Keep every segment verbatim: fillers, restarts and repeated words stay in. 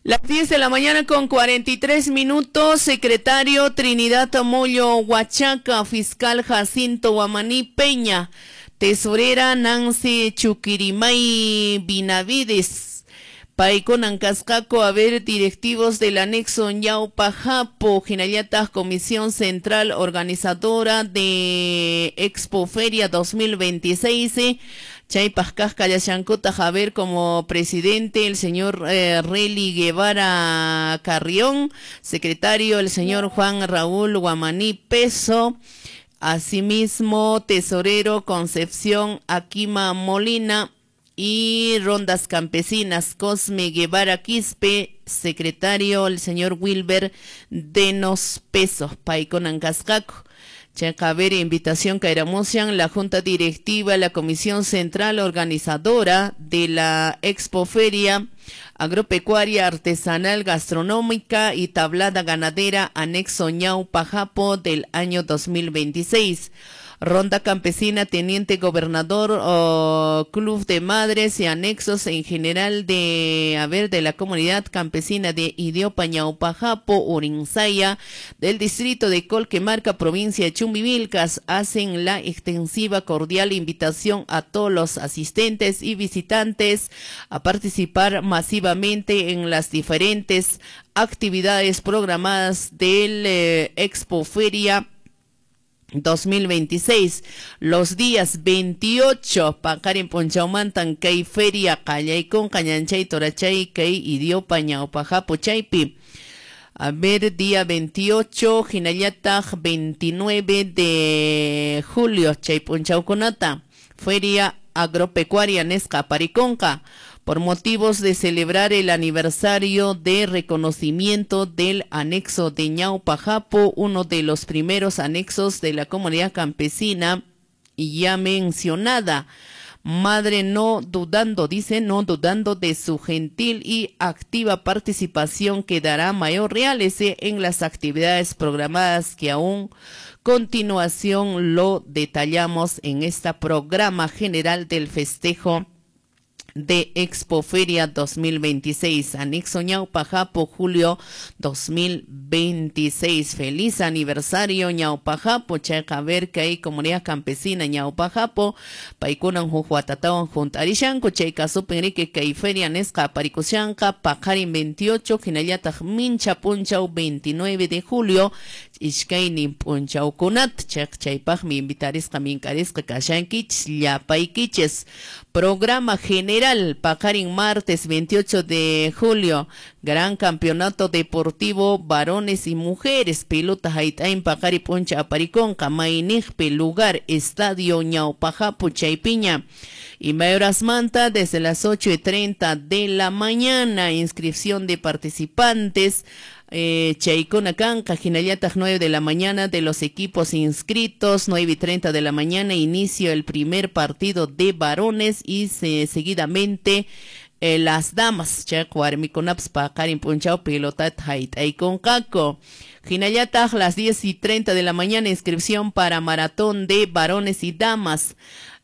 Las diez de la mañana con cuarenta y tres minutos, secretario Trinidad Moyo Huachaca, fiscal Jacinto Guamaní Peña, tesorera Nancy Chuquirimay Binavides, Paiconan Cascaco, a ver, directivos del anexo Ñaupajapo, Ginayata, Comisión Central Organizadora de Expo Feria dos mil veintiséis, eh, Chaypajcas Callashancota Javier como presidente, el señor eh, Reli Guevara Carrión, secretario el señor Juan Raúl Guamaní Peso, asimismo tesorero Concepción Aquima Molina y rondas campesinas Cosme Guevara Quispe, secretario el señor Wilber Denos Peso, Paiconan Cascaco. Chacaber, invitación Cairamusian, la Junta Directiva, la Comisión Central Organizadora de la Expoferia Agropecuaria, Artesanal, Gastronómica y Tablada Ganadera, anexo Ñaupajapo del año dos mil veintiséis. Ronda Campesina, Teniente Gobernador, oh, Club de Madres y anexos en general de, a ver, de la comunidad campesina de Idiopa, Ñaupajapo, Urinsaya, del distrito de Colquemarca, provincia de Chumbivilcas, hacen la extensiva cordial invitación a todos los asistentes y visitantes a participar masivamente en las diferentes actividades programadas del eh, Expo Feria dos mil veintiséis, los días veintiocho, Pacarin Ponchaumantan, Kay Feria, Callaicón, Cañanchay, Torachay, Kay, Idiopa, Ñaupajapo, Chaypi. A ver, día veintiocho, Ginayatag, veintinueve de julio, Chayponchauconata, Feria Agropecuaria Nesca Pariconca, por motivos de celebrar el aniversario de reconocimiento del anexo de Ñaupajapo, uno de los primeros anexos de la comunidad campesina y ya mencionada. Madre no dudando, dice, no dudando de su gentil y activa participación que dará mayor realce en las actividades programadas que aún continuación lo detallamos en este programa general del festejo de Expoferia dos mil veintiséis, anexo Ñaupajapo, julio dos mil veintiséis. Feliz aniversario Ñaupajapo, chaca ver que hay comunidad campesina Ñaupajapo, paikunan jujuatatawan juntarishanko, chaika supenrique que hay feria nesca parikushanka, pajarin veintiocho, ginayata mincha punchau veintinueve de julio, Ishkainin punchau kunat, chak chaypaj mi invitarisca mincarisca kashankich, llapaikiches. Programa general, Pacarin martes veintiocho de julio, gran campeonato deportivo varones y mujeres, pelota haitain Pacari Poncha Apariconca, Mainigpe, lugar, estadio Ñaupajapo, Chaypiña. Y Mayoras Manta desde las ocho y treinta de la mañana, inscripción de participantes. Eh, Chayconacan, Cajinayatas, nueve de la mañana de los equipos inscritos, nueve y treinta de la mañana, inicio el primer partido de varones y se, seguidamente eh, las damas, Chacuarmiconaps, Pacarin Punchao, Pelota, Hait, Aikon Caco. Jinayatas, las diez y treinta de la mañana, inscripción para maratón de varones y damas.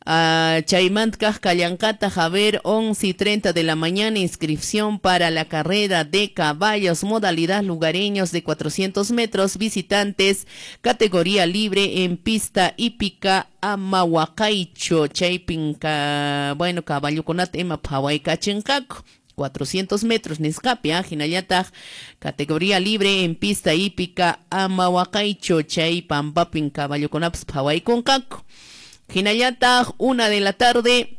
Uh, Chaymantcaj Callancata Javer, once y treinta de la mañana, inscripción para la carrera de caballos, modalidad lugareños de cuatrocientos metros, visitantes, categoría libre en pista hípica Amahuacaicho, Chaypinca, bueno, caballo con atema Pahuaycachencaco. cuatrocientos metros, Nescapia, Ginayatag, categoría libre en pista hípica Amahuacaicho, Chay Pampapin, caballo con aps Pahuayconcaco. Ginayatag, una de la tarde,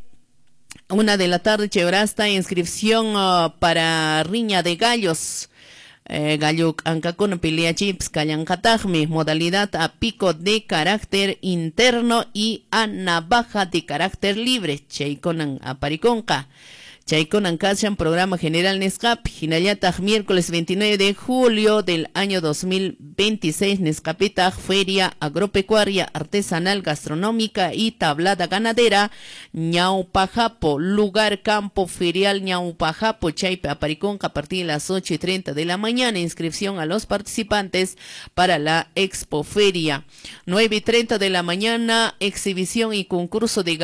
una de la tarde, Chebrasta, inscripción uh, para riña de gallos. Eh, gallo Ancacón, pelea chips, Callancatagme, modalidad a pico de carácter interno y a navaja de carácter libre. Chayconan Apariconca. Chayconan Kashan, programa general Nescap, Ginayatag, miércoles veintinueve de julio del año dos mil veintiséis, Nescapetag, feria agropecuaria, artesanal, gastronómica y tablada ganadera, Ñaupajapo, lugar campo ferial Ñaupajapo, Chaype Apariconca, a partir de las ocho y treinta de la mañana, inscripción a los participantes para la Expo Feria. nueve y treinta de la mañana, exhibición y concurso de